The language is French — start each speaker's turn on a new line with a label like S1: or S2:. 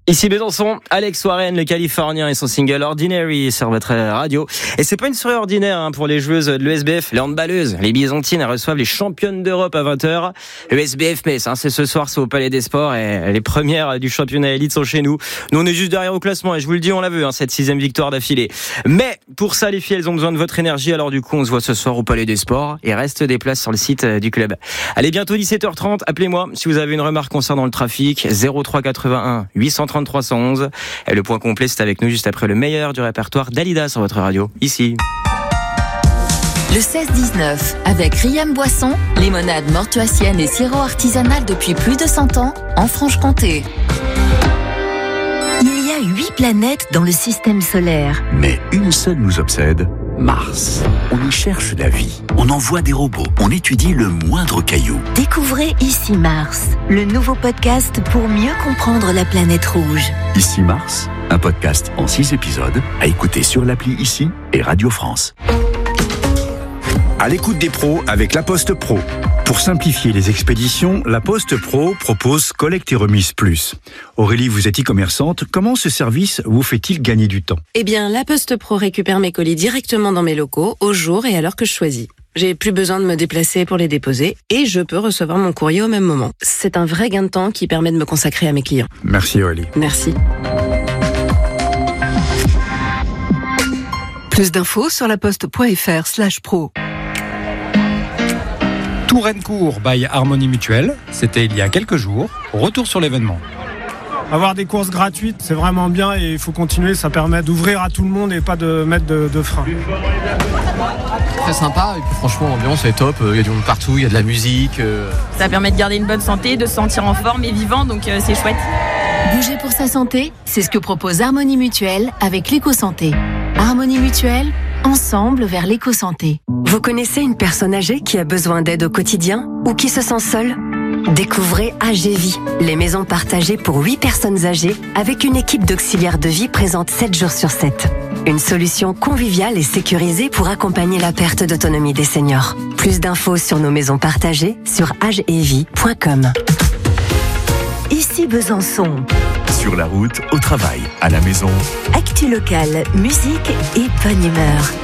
S1: Ici Besançon, Alex Warren, le Californien, et son single Ordinary sur votre radio. Et c'est pas une soirée ordinaire pour les joueuses de l'ESBF, les handballeuses. Les Byzantines reçoivent les championnes d'Europe à 20h. L'ESBF Metz, c'est ce soir, c'est au Palais des Sports, et les premières du championnat élite sont chez nous. Nous, on est juste derrière au classement, et je vous le dis, on la veut, cette 6e victoire d'affilée. Mais pour ça, les filles, elles ont besoin de votre énergie. Alors du coup, on se voit ce soir au Palais des Sports. Il reste des places sur le site du club. Allez, bientôt 17h30. Appelez-moi si vous avez une remarque concernant le trafic. 03 81 830 311. Et le point complet, c'est avec nous juste après le meilleur du répertoire d'Alida sur votre radio, ici.
S2: Le 16-19, avec Riam Boisson, limonade mortuacienne et sirop artisanal depuis plus de 100 ans, en Franche-Comté.
S3: Il y a 8 planètes dans le système solaire.
S4: Mais une seule nous obsède, Mars. On y cherche la vie, on envoie des robots, on étudie le moindre caillou.
S3: Découvrez Ici Mars, le nouveau podcast pour mieux comprendre la planète rouge.
S4: Ici Mars, un podcast en 6 épisodes, à écouter sur l'appli Ici et Radio France.
S5: À l'écoute des pros avec La Poste Pro. Pour simplifier les expéditions, La Poste Pro propose Collecte et Remise Plus. Aurélie, vous êtes e-commerçante. Comment ce service vous fait-il gagner du temps ?
S6: Eh bien, La Poste Pro récupère mes colis directement dans mes locaux, au jour et à l'heure que je choisis. J'ai plus besoin de me déplacer pour les déposer et je peux recevoir mon courrier au même moment. C'est un vrai gain de temps qui permet de me consacrer à mes clients.
S5: Merci Aurélie.
S6: Merci.
S7: Plus d'infos sur laposte.fr/pro.
S8: Tourencourt by Harmonie Mutuelle, c'était il y a quelques jours. Retour sur l'événement.
S9: Avoir des courses gratuites, c'est vraiment bien et il faut continuer, ça permet d'ouvrir à tout le monde et pas de mettre de frein.
S10: Très sympa et puis franchement l'ambiance est top, il y a du monde partout, il y a de la musique.
S11: Ça permet de garder une bonne santé, de se sentir en forme et vivant, donc c'est chouette.
S2: Bouger pour sa santé, c'est ce que propose Harmonie Mutuelle avec l'éco-santé. Harmonie Mutuelle, ensemble vers l'éco-santé.
S12: Vous connaissez une personne âgée qui a besoin d'aide au quotidien ou qui se sent seule ? Découvrez AGV, les maisons partagées pour 8 personnes âgées avec une équipe d'auxiliaires de vie présente 7 jours sur 7. Une solution conviviale et sécurisée pour accompagner la perte d'autonomie des seniors. Plus d'infos sur nos maisons partagées sur agevie.com.
S3: Ici Besançon.
S4: Sur la route, au travail, à la maison.
S3: Actu locale, musique et bonne humeur.